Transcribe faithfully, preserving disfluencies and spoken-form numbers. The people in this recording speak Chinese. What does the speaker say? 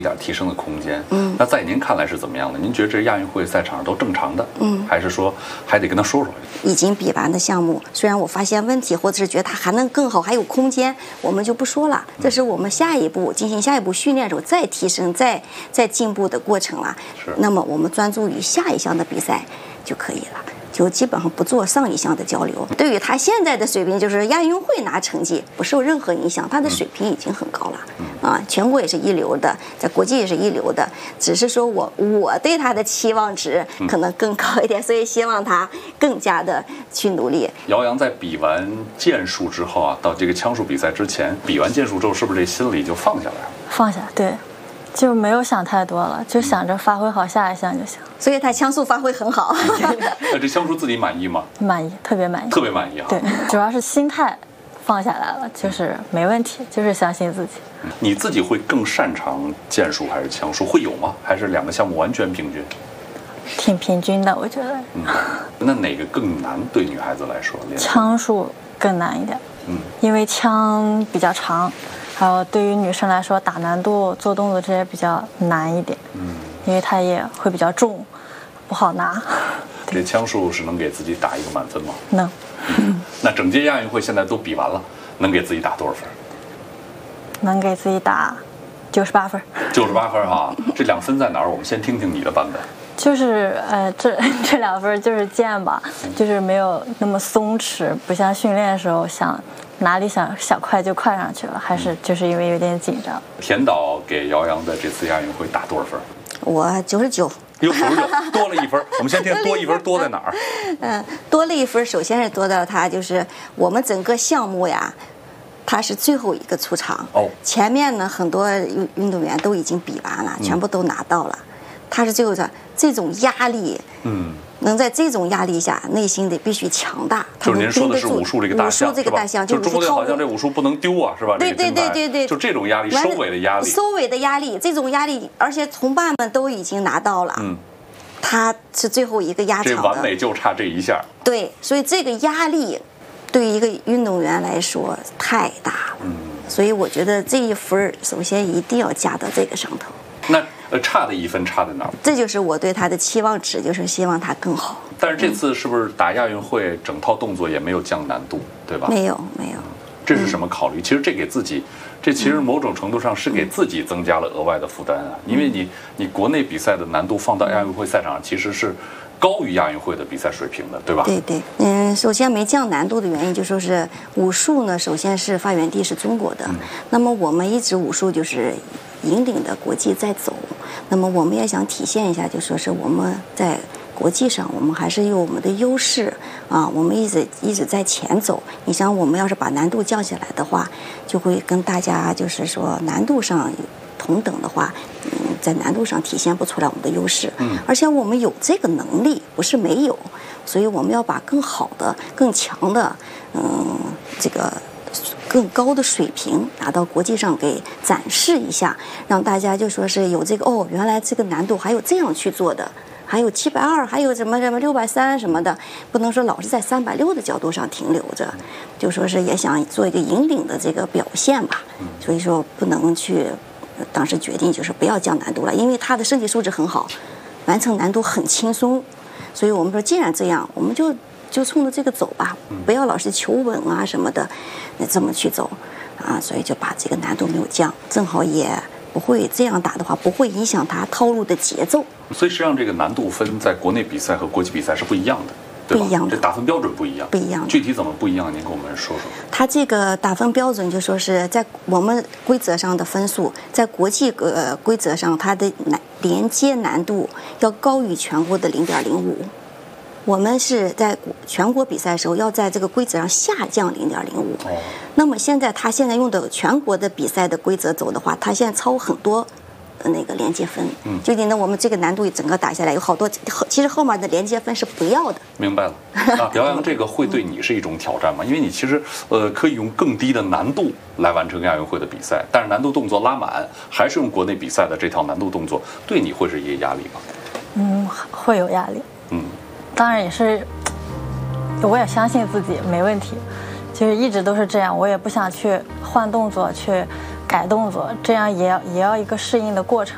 一点提升的空间。嗯，那在您看来是怎么样的？您觉得这亚运会赛场上都正常的？嗯，还是说还得跟他说说？ 已经比完的项目，虽然我发现问题，或者是觉得它还能更好，还有空间，我们就不说了。这是我们下一步进行下一步训练的时候再提升、再再进步的过程了。 是。 那么我们专注于下一项的比赛就可以了。就基本上不做上一项的交流。对于他现在的水平，就是亚运会拿成绩不受任何影响，他的水平已经很高了。啊，全国也是一流的，在国际也是一流的，只是说我我对他的期望值可能更高一点，所以希望他更加的去努力。 姚洋在比完剑术之后啊，到这个枪术比赛之前，比完剑术之后，是不是这心里就放下来了？ 放下，对。就没有想太多了，就想着发挥好下一项就行。 所以他枪术发挥很好。 那这枪术自己满意吗？ 满意，特别满意， 特别满意啊。 对，主要是心态放下来了，就是没问题，就是相信自己。 你自己会更擅长剑术还是枪术？会有吗？还是两个项目完全平均？ 挺平均的，我觉得。 嗯，那哪个更难？对女孩子来说， 枪术更难一点。嗯，因为枪比较长。还有对于女生来说，打难度、做动作这些比较难一点，嗯，因为它也会比较重，不好拿。 这枪术是能给自己打一个满分吗？ 能。 嗯、那整届亚运会现在都比完了，能给自己打多少分？ 能给自己打九十八分。 九十八分啊！这两分在哪儿？我们先听听你的版本。 就是呃，这这两分就是剑吧，就是没有那么松弛，不像训练的时候想。哪里想想快就快上去了，还是就是因为有点紧张。 田导给姚洋在这次亚运会打多少分？ 我九十九， 有九十九，多了一分。我们先听多一分多在哪儿？ 嗯，多了一分，首先是多到他就是我们整个项目呀，他是最后一个出场。哦，前面呢很多运运动员都已经比完了，全部都拿到了，他是最后的这种压力，嗯。能在这种压力下，内心得必须强大。 就是您说的是武术这个大项， 武术这个大项， 就中国队好像这武术不能丢啊，是吧？ 对对对对对， 就这种压力，收尾的压力， 收尾的压力，这种压力，而且同伴们都已经拿到了，嗯，他是最后一个压场的， 这完美就差这一下。 对，所以这个压力对于一个运动员来说太大了，嗯，所以我觉得这一分首先一定要加到这个上头。 那呃，差的一分差在哪儿？ 这就是我对他的期望值，就是希望他更好。 但是这次是不是打亚运会，整套动作也没有降难度，对吧？ 没有，没有。 这是什么考虑？嗯、其实这给自己，这其实某种程度上是给自己增加了额外的负担啊。因为你你国内比赛的难度放到亚运会赛场上，其实是高于亚运会的比赛水平的，对吧？ 对对，嗯，首先没降难度的原因就说是武术呢，首先是发源地是中国的，嗯、那么我们一直武术就是引领的国际在走，那么我们也想体现一下，就说是我们在国际上，我们还是有我们的优势啊，我们一直一直在前走。你像我们要是把难度降下来的话，就会跟大家就是说难度上同等的话，嗯，在难度上体现不出来我们的优势。嗯，而且我们有这个能力，不是没有，所以我们要把更好的、更强的，嗯，这个。更高的水平拿到国际上给展示一下，让大家就说是有这个哦，原来这个难度还有这样去做的，还有七百二，还有什么什么六百三什么的，不能说老是在三百六的角度上停留着，就说是也想做一个引领的这个表现吧。所以说不能去，当时决定就是不要降难度了，因为他的身体素质很好，完成难度很轻松，所以我们说既然这样，我们就。就冲着这个走吧，不要老是求稳啊什么的，这么去走啊，所以就把这个难度没有降，正好也不会这样打的话，不会影响他套路的节奏。 所以实际上这个难度分在国内比赛和国际比赛是不一样的，对吧？ 不一样的， 这打分标准不一样， 不一样。 具体怎么不一样？您跟我们说说。 他这个打分标准就说是在我们规则上的分数，在国际呃规则上，它的难连接难度要高于全国的零点零五。我们是在全国比赛的时候要在这个规则上下降零点零五。那么现在他现在用的全国的比赛的规则走的话，他现在超很多那个连接分，嗯，就你呢，我们这个难度整个打下来有好多，其实后面的连接分是不要的。 明白了。啊，姚洋这个会对你是一种挑战吗？因为你其实呃可以用更低的难度来完成亚运会的比赛，但是难度动作拉满，还是用国内比赛的这套难度动作，对你会是一个压力吗？ 嗯，会有压力。嗯。当然也是，我也相信自己没问题，就是一直都是这样，我也不想去换动作去改动作，这样也要也要一个适应的过程。